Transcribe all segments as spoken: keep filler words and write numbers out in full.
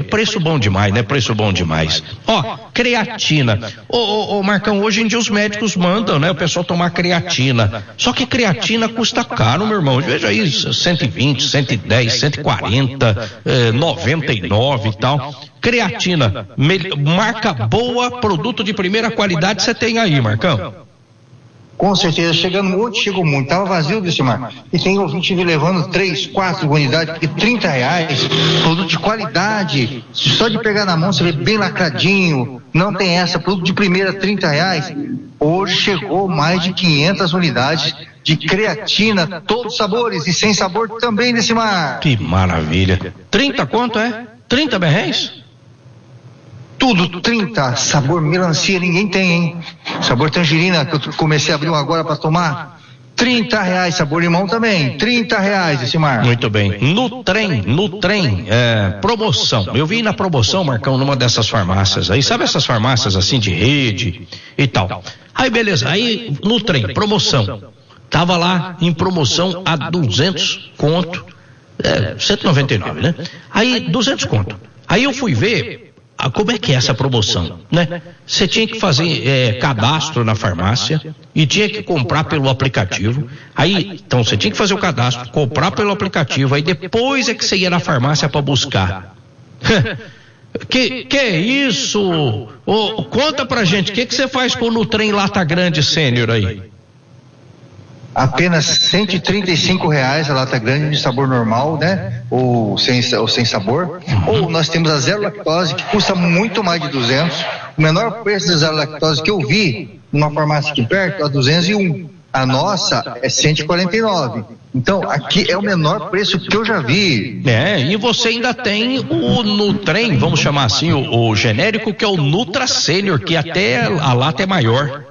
preço bom demais, né? Preço bom demais. Ó, creatina. Ô, ô, ô, Marcão, hoje em dia os médicos mandam, né? O pessoal tomar creatina. Só que creatina custa caro, meu irmão. Veja isso, cento e vinte, cento e dez, cento e quarenta, eh, noventa e nove e tal. Creatina, marca boa, produto de primeira qualidade, você tem aí, Marcão? Com certeza, chegando hoje chegou muito, estava vazio desse mar. E tem ouvinte me levando três, quatro unidades, porque trinta reais, produto de qualidade, só de pegar na mão você vê bem lacradinho, não tem essa, produto de primeira trinta reais. Hoje chegou mais de quinhentas unidades de creatina, todos sabores e sem sabor também nesse mar. Que maravilha. trinta quanto é? trinta reais? Tudo trinta, sabor melancia ninguém tem, hein? Sabor tangerina, que eu comecei a abrir um agora para tomar, trinta reais, sabor limão também, trinta reais esse mar. Muito bem, no trem, no trem, é, promoção, eu vi na promoção, Marcão, numa dessas farmácias aí, sabe essas farmácias assim de rede e tal, aí beleza, aí no trem, promoção, tava lá em promoção a duzentos conto, é, cento e noventa e nove, né? Aí duzentos conto, aí eu fui ver Ah, como é que é essa promoção, né? Você tinha que fazer é, cadastro na farmácia e tinha que comprar pelo aplicativo. Aí, então, você tinha que fazer o cadastro, comprar pelo aplicativo, aí depois é que você ia na farmácia para buscar. que que é isso? Oh, conta pra gente, o que que você faz com o Nutrem Lata Grande Sênior aí? Apenas cento e trinta e cinco reais a lata grande de sabor normal, né? Ou sem, ou sem sabor. Ou nós temos a zero lactose, que custa muito mais de duzentos. O menor preço da zero lactose que eu vi numa farmácia aqui perto é duzentos e um. A nossa é cento e quarenta e nove. Então, aqui é o menor preço que eu já vi. É, e você ainda tem o Nutrem, vamos chamar assim, o, o genérico, que é o Nutra Sênior, que até a lata é maior.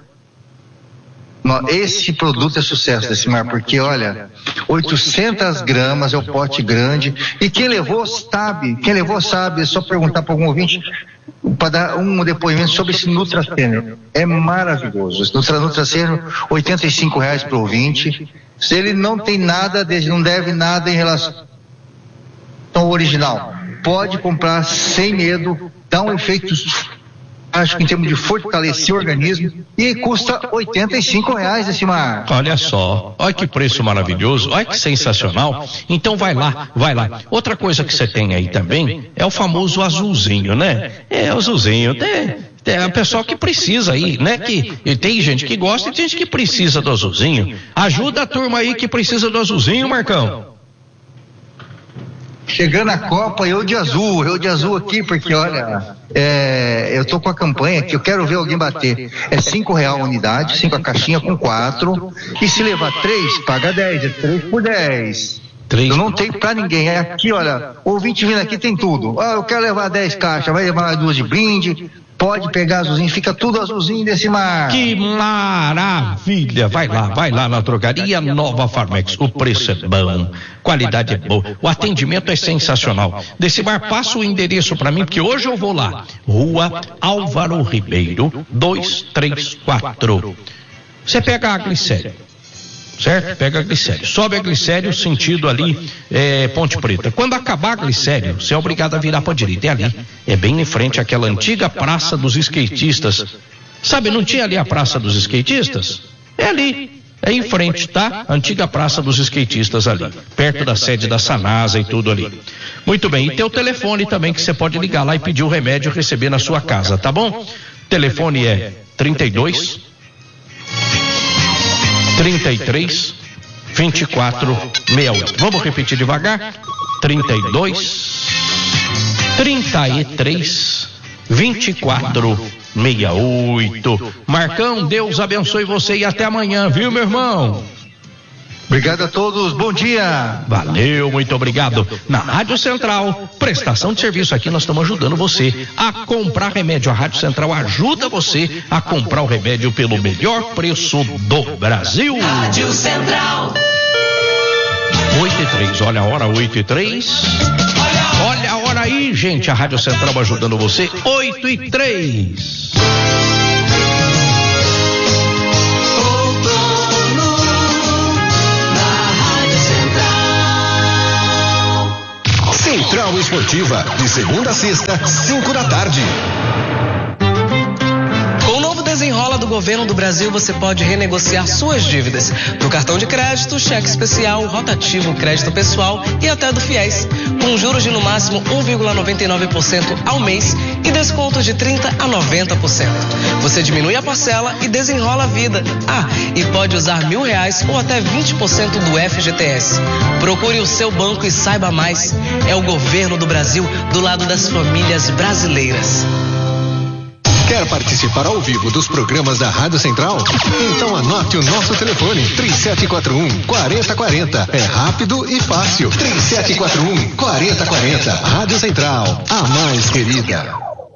Esse produto é sucesso desse mar, porque olha, oitocentas gramas é o pote grande, e quem levou sabe, quem levou sabe, é só perguntar para algum ouvinte para dar um depoimento sobre esse Nutra Sênior. É maravilhoso. Esse Nutra, Nutra Sênior, oitenta e cinco reais para o ouvinte. Se ele não tem nada, não deve nada em relação ao original, pode comprar sem medo, dá um efeito, acho que em termos de fortalecer o organismo, e custa oitenta e cinco reais esse mar. Olha só, olha que preço maravilhoso, olha que sensacional. Então vai lá, vai lá. Outra coisa que você tem aí também é o famoso azulzinho, né? É o azulzinho, tem, tem o pessoal que precisa aí, né? Que tem gente que gosta e tem gente que precisa do azulzinho. Ajuda a turma aí que precisa do azulzinho, Marcão. Chegando a Copa, eu de azul, eu de azul aqui, porque olha, é, eu tô com a campanha que eu quero ver alguém bater. É cinco real a unidade, cinco a caixinha com quatro, e se levar três, paga dez, é três por dez. Três. Eu não tenho pra ninguém, é aqui, olha, ouvinte vindo aqui tem tudo. Ah, eu quero levar dez caixas, vai levar duas de brinde, pode pegar azulzinho, fica tudo azulzinho desse mar. Que maravilha! Vai lá, vai lá na drogaria Nova Farmex. O preço é bom, qualidade é boa, o atendimento é sensacional. Desse mar, passa o endereço para mim, porque hoje eu vou lá. Rua Álvaro Ribeiro, duzentos e trinta e quatro. Você pega a glicério, certo? Pega a glicério, sobe a glicério, sentido ali, é, Ponte Preta. Quando acabar a glicério, você é obrigado a virar para direita. É ali, é bem em frente àquela antiga Praça dos Skatistas. Sabe, não tinha ali a Praça dos Skatistas? É ali, é em frente, tá? Antiga Praça dos Skatistas ali, perto da sede da Sanasa e tudo ali. Muito bem, e tem o telefone também que você pode ligar lá e pedir o remédio e receber na sua casa, tá bom? Telefone é trinta e dois trinta e três vinte e quatro sessenta e oito. Vamos repetir devagar? trinta e dois trinta e três vinte e quatro sessenta e oito. Marcão, Deus abençoe você e até amanhã, viu, meu irmão? Obrigado a todos, bom dia. Valeu, muito obrigado. Na Rádio Central, prestação de serviço aqui, nós estamos ajudando você a comprar remédio. A Rádio Central ajuda você a comprar o remédio pelo melhor preço do Brasil. Rádio Central. oito e três, olha a hora, oito e três. Olha a hora aí, gente, a Rádio Central ajudando você, oito e três. Central Central Esportiva, de segunda a sexta, cinco da tarde. Desenrola do Governo do Brasil, você pode renegociar suas dívidas do cartão de crédito, cheque especial, rotativo, crédito pessoal e até do FIES, com juros de no máximo um vírgula noventa e nove por cento ao mês e descontos de trinta a noventa por cento. Você diminui a parcela e desenrola a vida. Ah, e pode usar mil reais ou até vinte por cento do F G T S. Procure o seu banco e saiba mais. É o Governo do Brasil do lado das famílias brasileiras. Quer participar ao vivo dos programas da Rádio Central? Então anote o nosso telefone, três sete quatro um, quatro zero quatro zero. É rápido e fácil. três sete quatro um, quatro zero quatro zero. Rádio Central, a mais querida.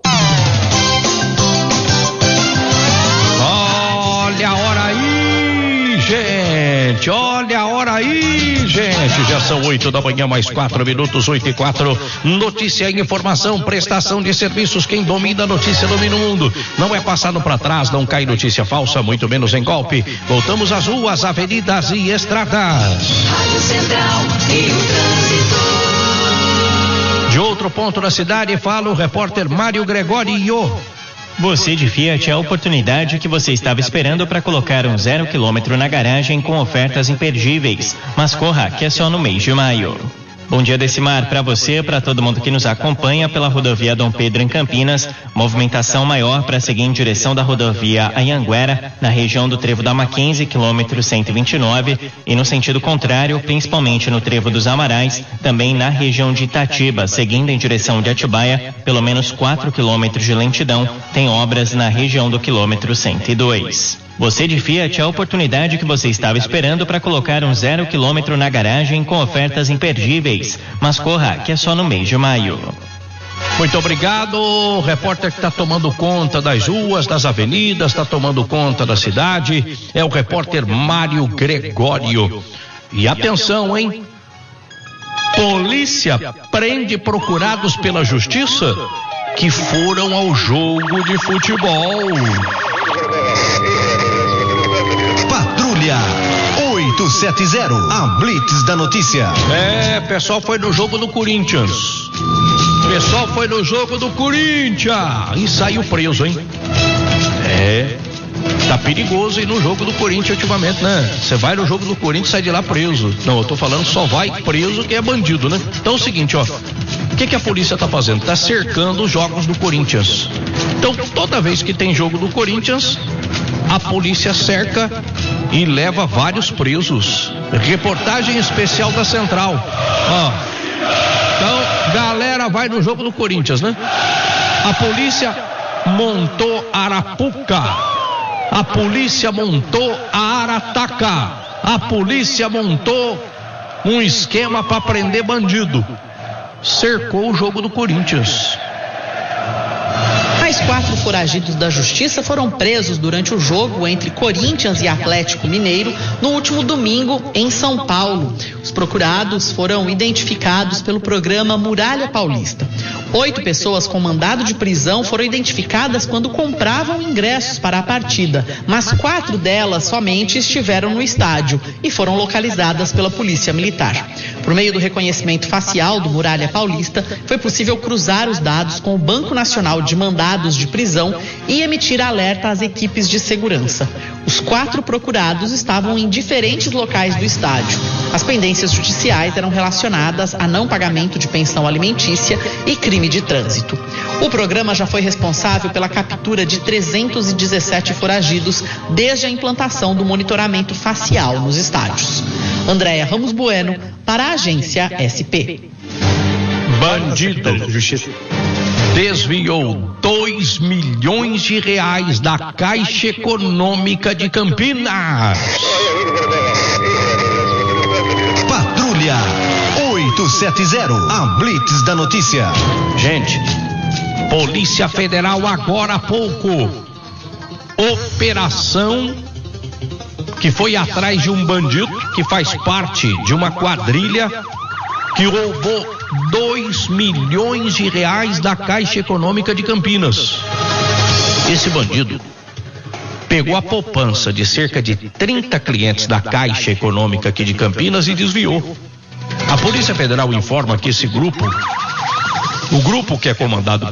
Olha a hora aí, gente. Olha a hora aí, gente. Já são oito da manhã, mais quatro minutos, oito e quatro. Notícia e informação, prestação de serviços. Quem domina a notícia domina o mundo. Não é passado para trás, não cai notícia falsa, muito menos em golpe. Voltamos às ruas, avenidas e estradas. Rádio Central e o trânsito. De outro ponto da cidade, fala o repórter Mário Gregório. Você de Fiat, a oportunidade que você estava esperando para colocar um zero quilômetro na garagem com ofertas imperdíveis. Mas corra, que é só no mês de maio. Bom dia, Decimar, para você e para todo mundo que nos acompanha pela rodovia Dom Pedro em Campinas. Movimentação maior para seguir em direção da rodovia Anhanguera, na região do Trevo da Mackenzie, quilômetro cento e vinte e nove, e no sentido contrário, principalmente no Trevo dos Amarais, também na região de Itatiba, seguindo em direção de Atibaia, pelo menos quatro quilômetros de lentidão, tem obras na região do quilômetro cento e dois. Você de Fiat, a oportunidade que você estava esperando para colocar um zero quilômetro na garagem com ofertas imperdíveis. Mas corra, que é só no mês de maio. Muito obrigado, o repórter que está tomando conta das ruas, das avenidas, está tomando conta da cidade, é o repórter Mário Gregório. E atenção, hein? Polícia prende procurados pela justiça que foram ao jogo de futebol. Patrulha oito sete zero, a Blitz da notícia. É, pessoal foi no jogo do Corinthians. Pessoal foi no jogo do Corinthians e saiu preso, hein? É, tá perigoso ir no jogo do Corinthians ultimamente, né? Você vai no jogo do Corinthians e sai de lá preso. Não, eu tô falando só vai preso quem é bandido, né? Então é o seguinte, ó. O que que a polícia tá fazendo? Tá cercando os jogos do Corinthians. Então, toda vez que tem jogo do Corinthians, a polícia cerca e leva vários presos. Reportagem especial da Central. Ó. Então, galera vai no jogo do Corinthians, né? A polícia montou Arapuca. A polícia montou a Arataca. A polícia montou um esquema para prender bandido. Cercou o jogo do Corinthians. Mais quatro foragidos da justiça foram presos durante o jogo entre Corinthians e Atlético Mineiro no último domingo em São Paulo. Os procurados foram identificados pelo programa Muralha Paulista. Oito pessoas com mandado de prisão foram identificadas quando compravam ingressos para a partida, mas quatro delas somente estiveram no estádio e foram localizadas pela Polícia Militar. Por meio do reconhecimento facial do Muralha Paulista, foi possível cruzar os dados com o Banco Nacional de Mandados de Prisão e emitir alerta às equipes de segurança. Os quatro procurados estavam em diferentes locais do estádio. As pendências judiciais eram relacionadas a não pagamento de pensão alimentícia e crime de trânsito. O programa já foi responsável pela captura de trezentos e dezessete foragidos desde a implantação do monitoramento facial nos estádios. Andréia Ramos Bueno, para a agência S P. Bandido desviou dois milhões de reais da Caixa Econômica de Campinas. Patrulha oito sete zero, a Blitz da notícia. Gente, Polícia Federal agora há pouco, operação que foi atrás de um bandido que faz parte de uma quadrilha que roubou dois milhões de reais da Caixa Econômica de Campinas. Esse bandido pegou a poupança de cerca de trinta clientes da Caixa Econômica aqui de Campinas e desviou. A Polícia Federal informa que esse grupo O grupo que é comandado